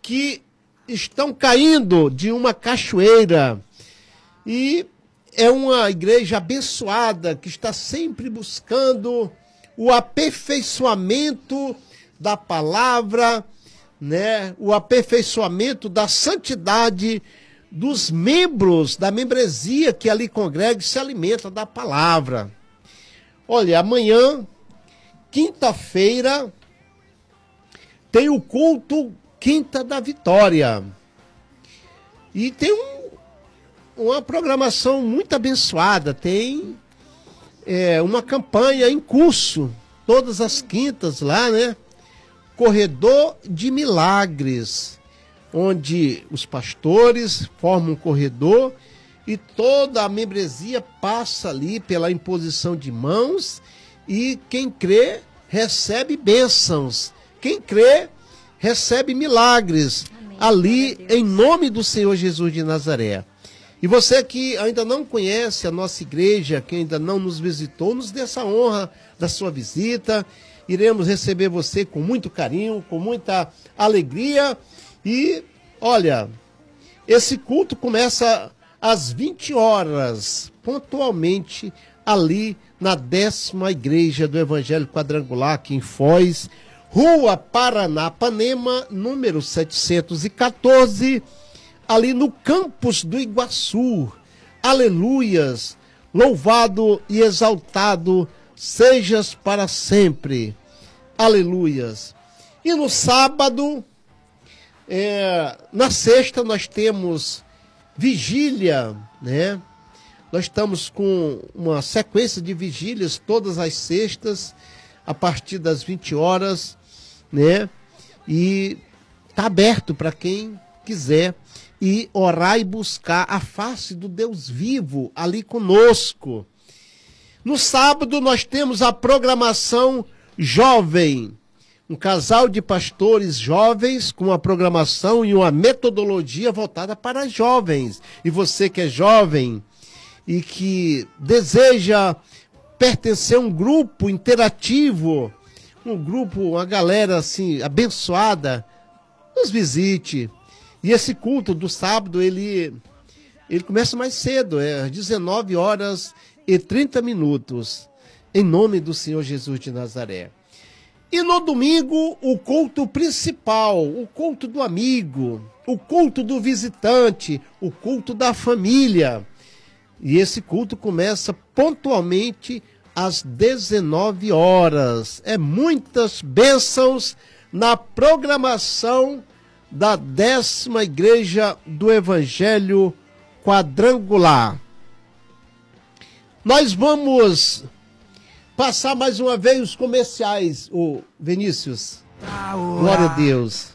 que estão caindo de uma cachoeira. E é uma igreja abençoada que está sempre buscando o aperfeiçoamento da palavra, né? O aperfeiçoamento da santidade dos membros da membresia que ali congrega e se alimenta da palavra. Olha, amanhã, quinta-feira, tem o culto Quinta da Vitória. E tem uma programação muito abençoada. Tem uma campanha em curso, todas as quintas lá, né? Corredor de Milagres, onde os pastores formam um corredor e toda a membresia passa ali pela imposição de mãos e quem crê recebe bênçãos. Quem crê recebe milagres. Amém. Ali em nome do Senhor Jesus de Nazaré. E você que ainda não conhece a nossa igreja, que ainda não nos visitou, nos dê essa honra da sua visita. Iremos receber você com muito carinho, com muita alegria. E, olha, esse culto começa às 20 horas, pontualmente, ali na 10ª Igreja do Evangelho Quadrangular, aqui em Foz, Rua Paranapanema, número 714, ali no campus do Iguaçu. Aleluias, louvado e exaltado sejas para sempre. Aleluias. E no sábado, na sexta, nós temos vigília, né? Nós estamos com uma sequência de vigílias todas as sextas, a partir das 20 horas, né? E está aberto para quem quiser ir orar e buscar a face do Deus vivo ali conosco. No sábado nós temos a programação jovem, um casal de pastores jovens com uma programação e uma metodologia voltada para jovens. E você que é jovem e que deseja pertencer a um grupo interativo, um grupo, uma galera assim abençoada, nos visite. E esse culto do sábado, ele começa mais cedo, às 19h30, em nome do Senhor Jesus de Nazaré. E no domingo, o culto principal, o culto do amigo, o culto do visitante, o culto da família. E esse culto começa pontualmente às 19 horas. É muitas bênçãos na programação da 10ª Igreja do Evangelho Quadrangular. Nós vamos passar mais uma vez os comerciais, o Vinícius. Glória a Deus.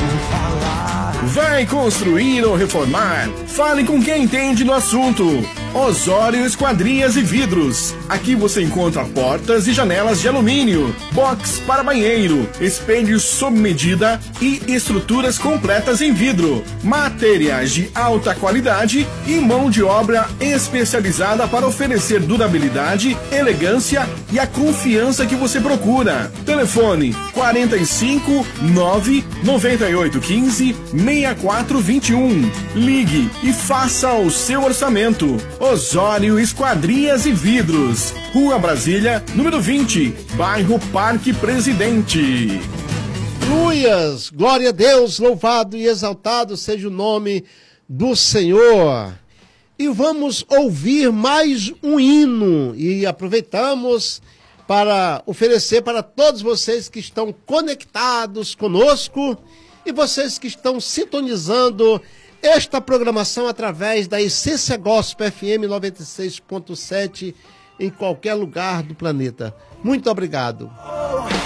Vai construir ou reformar? Fale com quem entende no assunto. Osório Esquadrias e Vidros. Aqui você encontra portas e janelas de alumínio, box para banheiro, espelhos sob medida e estruturas completas em vidro. Materiais de alta qualidade e mão de obra especializada para oferecer durabilidade, elegância e a confiança que você procura. Telefone 45 9 98 15 6421. Ligue e faça o seu orçamento. Osório Esquadrias e Vidros. Rua Brasília, número 20, bairro Parque Presidente. Aleluias, glória a Deus, louvado e exaltado seja o nome do Senhor. E vamos ouvir mais um hino e aproveitamos para oferecer para todos vocês que estão conectados conosco e vocês que estão sintonizando esta programação através da Essência Gospel FM 96.7 em qualquer lugar do planeta. Muito obrigado.